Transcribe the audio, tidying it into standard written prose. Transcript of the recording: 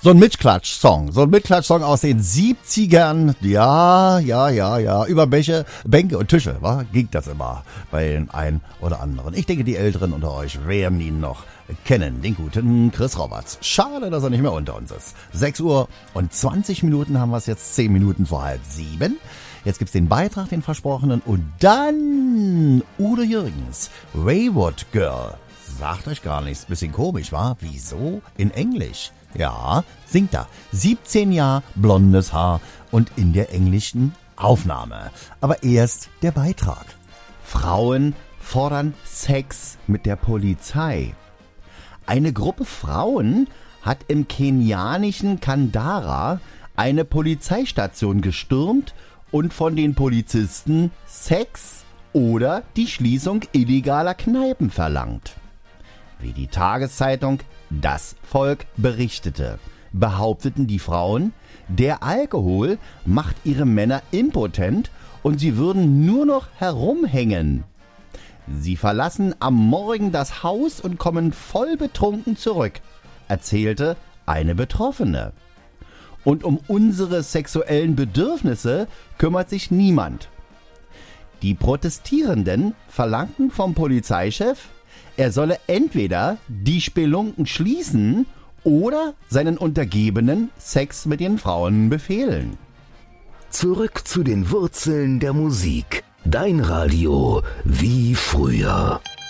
So ein Mitklatsch-Song aus den 70ern. Ja. Über Bänke und Tische, ging das immer bei den einen oder anderen. Ich denke, die Älteren unter euch werden ihn noch kennen, den guten Chris Roberts. Schade, dass er nicht mehr unter uns ist. 6 Uhr und 20 Minuten haben wir es jetzt, 10 Minuten vor 6:30. Jetzt gibt's den Beitrag, den versprochenen, und dann Udo Jürgens, Wayward Girl. Sagt euch gar nichts, bisschen komisch, wa? Wieso? In Englisch. Ja, singt er. 17 Jahre, blondes Haar und in der englischen Aufnahme. Aber erst der Beitrag. Frauen fordern Sex mit der Polizei. Eine Gruppe Frauen hat im kenianischen Kandara eine Polizeistation gestürmt und von den Polizisten Sex oder die Schließung illegaler Kneipen verlangt. Wie die Tageszeitung Das Volk berichtete, behaupteten die Frauen, der Alkohol macht ihre Männer impotent und sie würden nur noch herumhängen. Sie verlassen am Morgen das Haus und kommen voll betrunken zurück, erzählte eine Betroffene. Und um unsere sexuellen Bedürfnisse kümmert sich niemand. Die Protestierenden verlangten vom Polizeichef, er solle entweder die Spelunken schließen oder seinen Untergebenen Sex mit den Frauen befehlen. Zurück zu den Wurzeln der Musik. Dein Radio wie früher.